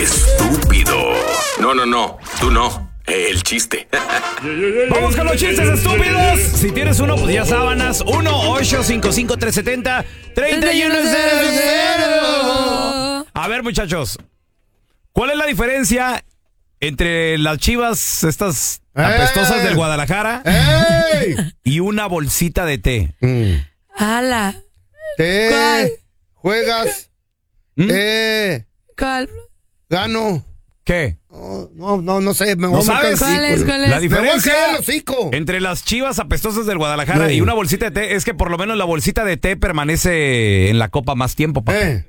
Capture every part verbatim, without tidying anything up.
estúpido. No, no, no, tú no. El chiste. Vamos con los chistes estúpidos. Si tienes uno, pues ya sábanas. uno ocho cinco cinco tres siete cero tres uno cero cero. A ver, muchachos, ¿cuál es la diferencia entre las Chivas, estas apestosas ¡Ey! Del Guadalajara, ¡Ey! Y una bolsita de té? Mm. ¡Hala! Té. ¿Cuál? Juegas. ¿Mm? Té. ¿Cuál? Gano. ¿Qué? No, no, no, no sé. Me ¿No sabes? ¿Cuál es, cuál es? La diferencia el entre las Chivas apestosas del Guadalajara sí. y una bolsita de té es que por lo menos la bolsita de té permanece en la copa más tiempo, papá. Eh.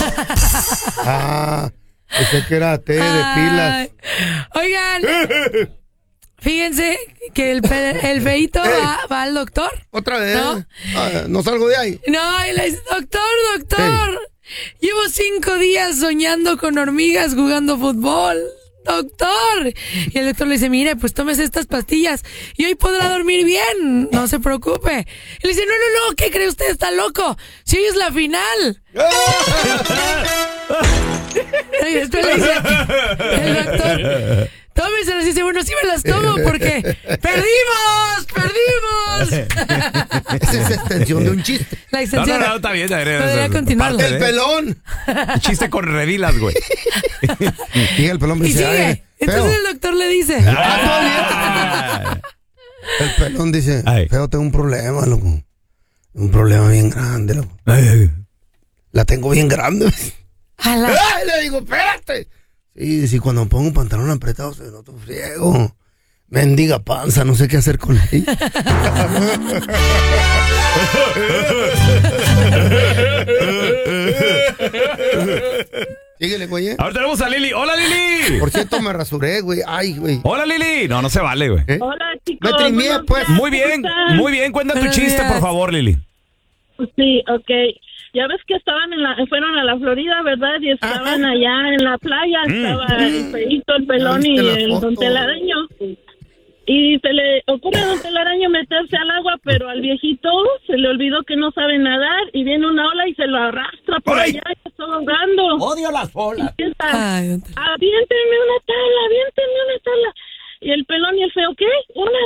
Ah, pensé que era té de pilas. Oigan, fíjense que el, pe- el feíto eh. va, va al doctor. ¿Otra vez? ¿No? Ah, no salgo de ahí. No, y le dice, doctor, doctor. Eh. Llevo cinco días soñando con hormigas jugando fútbol. Doctor. Y el doctor le dice, mire, pues tómese estas pastillas y hoy podrá dormir bien. No se preocupe. Y le dice, no, no, no, ¿qué cree usted? Está loco. Si hoy es la final. Y después le dice el doctor, tómeselas. Y dice, bueno, sí me las tomo porque ¡perdimos! ¡Perdimos! Esa es la extensión de un chiste. La extensión. No, no, no, está bien. Podría continuarlo. El pelón. Un chiste con redilas, güey. Y el pelón me y dice, sigue. Ay, Entonces feo. el doctor le dice, ah, el pelón dice, ay. Feo, tengo un problema, loco. Un problema bien grande, loco. Ay, ay. La tengo bien grande. Ay, le digo, espérate. Sí, sí, cuando me pongo un pantalón apretado se noto friego. Mendiga panza, no sé qué hacer con ella. Síguele, güey. Ahora tenemos a Lili. ¡Hola, Lili! Por cierto, me rasuré, güey. Ay, güey. ¡Hola, Lili! No, no se vale, güey. ¿Eh? Hola, chicos. Me trimié, pues. Muy bien, muy bien. Cuenta tu chiste, por favor, Lili. Sí, ok. Ya ves que estaban en la, fueron a la Florida, ¿verdad? Y estaban Ajá. allá en la playa, mm. estaba el feíto, el pelón y el foto? Don Telaraño. Y se le ocurre a Don Telaraño meterse al agua, pero al viejito se le olvidó que no sabe nadar y viene una ola y se lo arrastra por ¡Ay! Allá y se está ahogando. Odio las olas. Y piensa, aviéntenme una tabla, aviéntenme una tabla. Y el pelón y el feo, ¿qué? ¿Una